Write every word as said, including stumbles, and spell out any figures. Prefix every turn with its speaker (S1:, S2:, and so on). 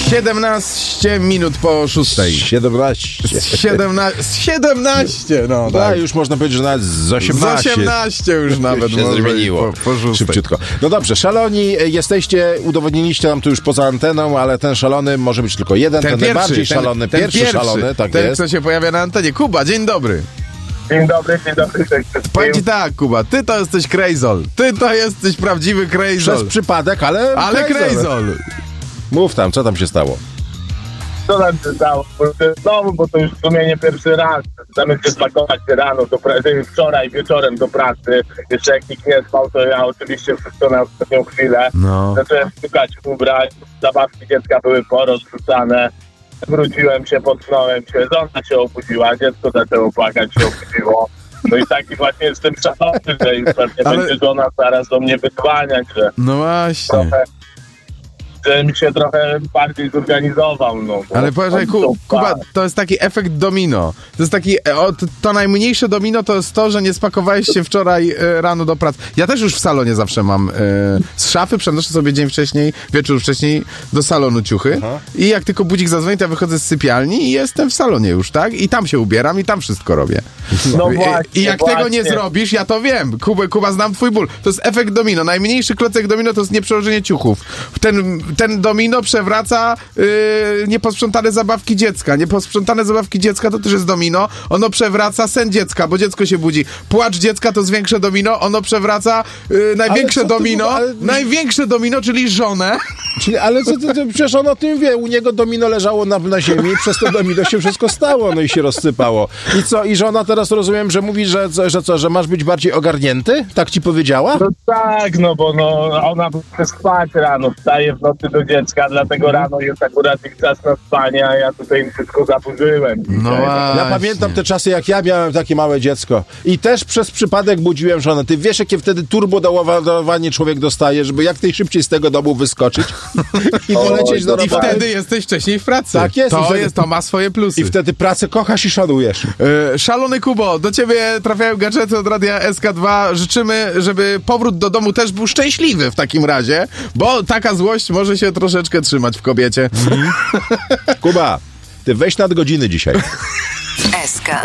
S1: siedemnaście minut po szóstej.
S2: siedemnaście.
S1: siedemnaście, siedemnaście, no
S2: No,
S1: tak.
S2: już można powiedzieć, że nawet z
S1: Z
S2: osiemnaście.
S1: osiemnaście już nawet
S2: się
S1: może
S2: zmieniło.
S1: po, po szóstej.
S2: Szybciutko. No dobrze, szaloni jesteście, udowodniliście nam to już poza anteną, ale ten szalony może być tylko jeden, ten, ten
S1: pierwszy,
S2: najbardziej
S1: ten,
S2: szalony,
S1: ten
S2: pierwszy,
S1: pierwszy
S2: szalony, tak
S1: ten,
S2: jest.
S1: kto się pojawia na antenie. Kuba, dzień dobry.
S3: Dzień dobry, dzień dobry.
S1: Powiem ci tak, Kuba, ty to jesteś Krejzol. Ty to jesteś prawdziwy
S2: Przez
S1: Krejzol.
S2: przypadek, ale...
S1: Ale Krejzol.
S2: Mów tam, co tam się stało?
S3: Co nam się stało? Znowu, bo to już w sumie nie pierwszy raz. Chcemy się spakować rano, do pracy, wczoraj wieczorem do pracy. Jeszcze jak nikt nie spał, to ja oczywiście wszystko na ostatnią chwilę.
S1: No.
S3: Zacząłem szukać ubrań, zabawki dziecka były porozrzucane. Wróciłem się, potknąłem się, żona się obudziła, dziecko zaczęło płakać, się obudziło. No i taki właśnie jestem szalony, że już pewnie
S1: Ale-
S3: będzie żona zaraz do mnie wydzwaniać, że
S1: No właśnie.
S3: trochę, żebym się trochę bardziej zorganizował. No, bo
S1: Ale powiedzaj, Ku, Kuba, to jest taki efekt domino. To jest taki, e, o, to, to najmniejsze domino to jest to, że nie spakowałeś się wczoraj e, rano do pracy. Ja też już w salonie zawsze mam e, z szafy, przenoszę sobie dzień wcześniej, wieczór wcześniej do salonu ciuchy.
S2: Aha.
S1: I jak tylko budzik zadzwoni, to ja wychodzę z sypialni i jestem w salonie już, tak? I tam się ubieram i tam wszystko robię.
S3: No
S1: I,
S3: właśnie,
S1: I jak
S3: właśnie.
S1: tego nie zrobisz, ja to wiem. Kuba, Kuba, znam twój ból. To jest efekt domino. Najmniejszy klocek domino to jest nieprzełożenie ciuchów. Ten, ten domino przewraca yy, nieposprzątane zabawki dziecka. Nieposprzątane zabawki dziecka to też jest domino. Ono przewraca sen dziecka, bo dziecko się budzi. Płacz dziecka to jest większe domino. Ono przewraca yy, największe
S2: co ty
S1: domino.
S2: mówisz? Ale-
S1: Największe domino, czyli żonę.
S2: Czyli, ale co, ty, ty, przecież on o tym wie, u niego domino leżało na, na ziemi, przez to domino się wszystko stało, no i się rozsypało. I co, i żona teraz rozumiem, że mówi, że, co- że co, że masz być bardziej ogarnięty? Tak ci powiedziała?
S3: No tak, no bo no, ona chce spać rano, wstaje w nocy do dziecka, dlatego rano jest akurat ich czas na spanie, a ja tutaj im wszystko zaburzyłem.
S1: No
S3: dzisiaj.
S1: właśnie.
S2: Ja pamiętam te czasy, jak ja miałem takie małe dziecko i też przez przypadek budziłem żonę. Ty wiesz, jakie wtedy turbo doładowanie człowiek dostaje, żeby jak najszybciej z tego domu wyskoczyć i dolecieć do
S3: Oj,
S1: I
S2: roboty.
S1: wtedy jesteś wcześniej w pracy.
S2: Tak jest. I
S1: To,
S2: wtedy-
S1: jest, to ma swoje plusy.
S2: I wtedy pracę kochasz i szanujesz.
S1: E, Szalony Kubo, do ciebie trafiają gadżety od Radia S K dwa. Życzymy, żeby powrót do domu też był szczęśliwy w takim razie, bo taka złość może się troszeczkę trzymać w kobiecie.
S2: Kuba, ty weź nadgodziny dzisiaj.
S4: S K